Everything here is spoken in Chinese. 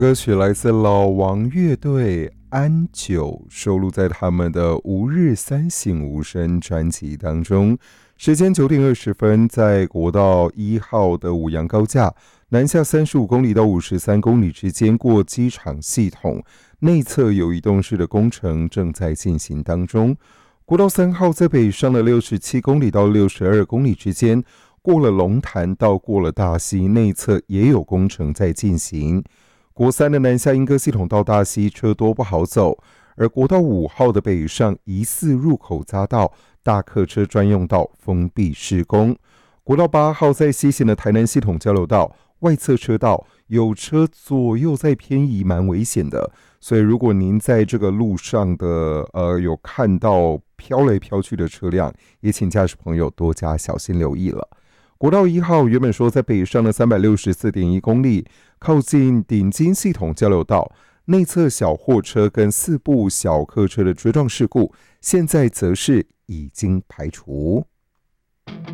歌曲来自老王乐队安久，收录在他们的《吾日三省吾身》专辑当中。时间9:20，在国道1号的五杨高架南下35公里到53公里之间过机场系统内侧有移动式的工程正在进行当中。国道3号在北上的67公里到62公里之间，过了龙潭到过了大溪内侧也有工程在进行。国3的南下莺歌系统到大溪车多不好走，而国道5号的北上疑似入口匝道大客车专用道封闭施工。国道8号在西行的台南系统交流道外侧车道有车左右在偏移，蛮危险的，所以如果您在这个路上的有看到飘来飘去的车辆，也请驾驶朋友多加小心留意了。国道1号原本说在北上的364.1公里，靠近顶金系统交流道内侧小货车跟4部小客车的追撞事故，现在则是已经排除。